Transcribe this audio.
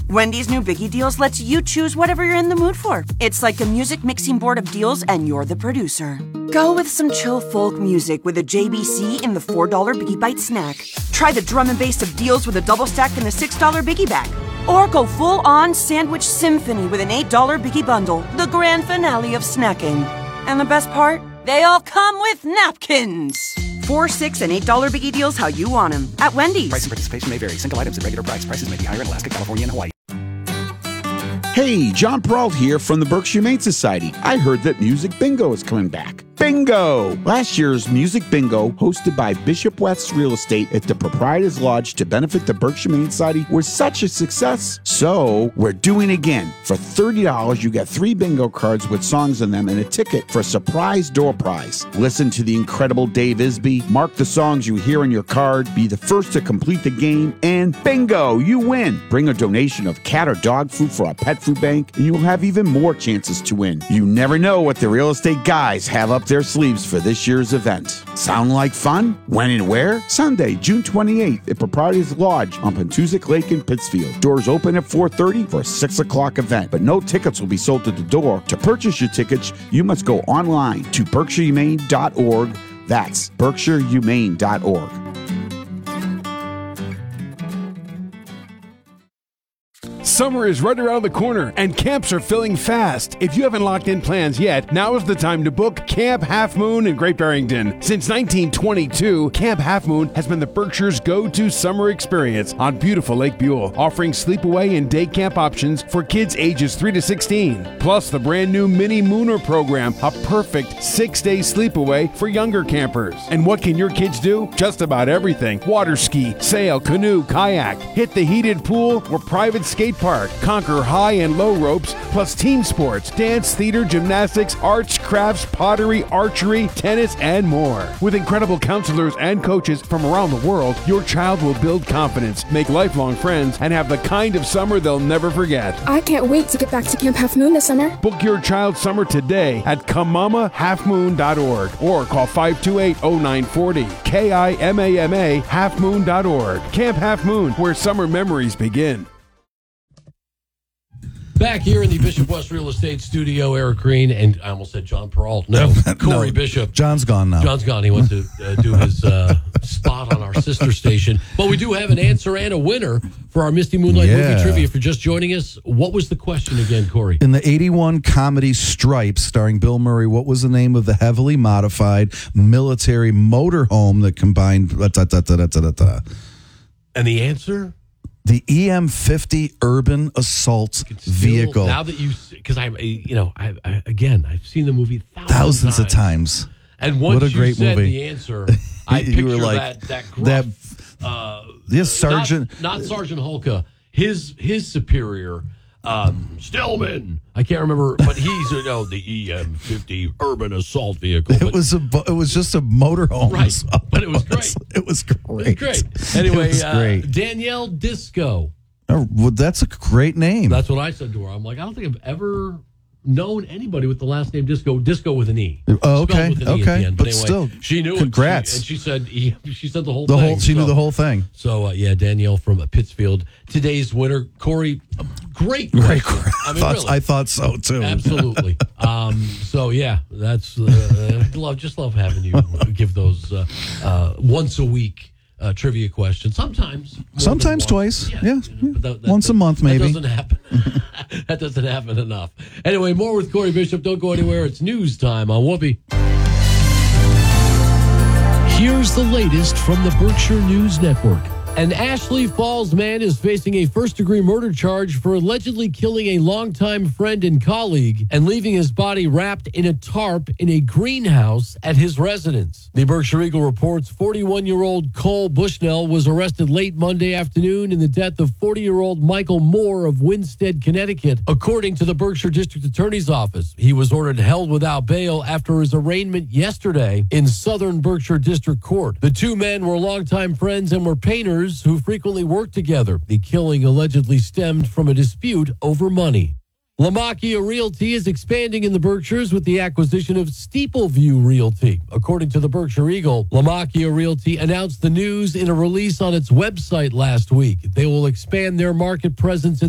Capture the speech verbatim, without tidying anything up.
Wendy's new Biggie Deals lets you choose whatever you're in the mood for. It's like a music mixing board of deals, and you're the producer. Go with some chill folk music with a J B C in the four dollar Biggie Bite snack. Try the drum and bass of deals with a double stack in the six dollar Biggie Bag. Or go full-on sandwich symphony with an eight dollar Biggie Bundle, the grand finale of snacking. And the best part? They all come with napkins. Four, six, and eight dollar Biggie Deals how you want them at Wendy's. Price and participation may vary. Single items at regular price. Prices may be higher in Alaska, California, and Hawaii. Hey, John Peralt here from the Berkshire Humane Society. I heard that Music Bingo is coming back. Bingo! Last year's Music Bingo, hosted by Bishop West Real Estate at the Proprietors Lodge to benefit the Berkshire Humane Society, was such a success. So, we're doing it again. For thirty dollars, you get three bingo cards with songs in them and a ticket for a surprise door prize. Listen to the incredible Dave Isby, mark the songs you hear on your card, be the first to complete the game, and bingo, you win. Bring a donation of cat or dog food for our pet food bank, and you'll have even more chances to win. You never know what the real estate guys have up their sleeves for this year's event. Sound like fun? When and where? Sunday, June twenty-eighth at Proprietors Lodge on Pentusic Lake in Pittsfield. Doors open at four thirty for a six o'clock event, but no tickets will be sold at the door. To purchase your tickets, you must go online to berkshire humane dot org. That's berkshire humane dot org. Summer is right around the corner, and camps are filling fast. If you haven't locked in plans yet, now is the time to book Camp Half Moon in Great Barrington. Since nineteen twenty-two, Camp Half Moon has been the Berkshire's go-to summer experience on beautiful Lake Buell, offering sleepaway and day camp options for kids ages three to sixteen. Plus, the brand new Mini Mooner program, a perfect six-day sleepaway for younger campers. And what can your kids do? Just about everything. Water ski, sail, canoe, kayak, hit the heated pool or private skate park, conquer high and low ropes, plus team sports, dance, theater, gymnastics, arts, crafts, pottery, archery, tennis, and more. With incredible counselors and coaches from around the world, your child will build confidence, make lifelong friends, and have the kind of summer they'll never forget. I can't wait to get back to Camp Half Moon this summer. Book your child's summer today at kamama half moon dot org or call five two eight, oh nine four oh, K I M A M A, half moon dot org. Camp Half Moon, where summer memories begin. Back here in the Bishop West Real Estate Studio, Eric Green, and I almost said John Peralt. No, Corey no, Bishop. John's gone now. John's gone. He went to uh, do his uh, spot on our sister station. But we do have an answer and a winner for our Misty Moonlight Yeah. Movie Trivia. For just joining us, what was the question again, Corey? In the eighty-one comedy Stripes, starring Bill Murray, what was the name of the heavily modified military motorhome that combined... Da, da, da, da, da, da. And the answer? The E M fifty Urban Assault Still, Vehicle. Now that you, because I, you know, I, I again, I've seen the movie thousands, Thousands times. of times. And once What a you great said movie. the answer, I You picture were like, that that gruff, that- uh, Yes, Sergeant. not, not Sergeant Holka, his his superior, um, Stillman. I can't remember, but he's you know the E M fifty Urban Assault Vehicle. It but- was a it was just a motorhome. Right, So but it was great. It was great. It was great. Anyway, it was uh, great. Danielle Disco. Oh, well, that's a great name. That's what I said to her. I'm like, I don't think I've ever known anybody with the last name Disco. Disco with an E. Oh, Spelled okay, with an E at okay, the end. but anyway, still, she knew congrats. It. She, and she said, e, she said the whole the thing. whole she so, knew the whole thing. So uh, yeah, Danielle from uh, Pittsfield. Today's winner, Corey. Uh, great, Great. question. I mean, thought, really, I thought so too. absolutely. um, so yeah, that's uh, love. Just love having you give those uh, uh, once a week. Uh, trivia question. Sometimes, more Sometimes than once. twice. Yeah, Yeah. you know, but that- that- Once a month, maybe. That doesn't happen. That doesn't happen enough. Anyway, more with Corey Bishop. Don't go anywhere. It's news time on Whoopi. Here's the latest from the Berkshire News Network. An Ashley Falls man is facing a first-degree murder charge for allegedly killing a longtime friend and colleague and leaving his body wrapped in a tarp in a greenhouse at his residence. The Berkshire Eagle reports forty-one-year-old Cole Bushnell was arrested late Monday afternoon in the death of forty-year-old Michael Moore of Winstead, Connecticut. According to the Berkshire District Attorney's Office, he was ordered held without bail after his arraignment yesterday in Southern Berkshire District Court. The two men were longtime friends and were painters who frequently worked together. The killing allegedly stemmed from a dispute over money. Lamakia Realty is expanding in the Berkshires with the acquisition of Steepleview Realty. According to the Berkshire Eagle, Lamakia Realty announced the news in a release on its website last week. They will expand their market presence in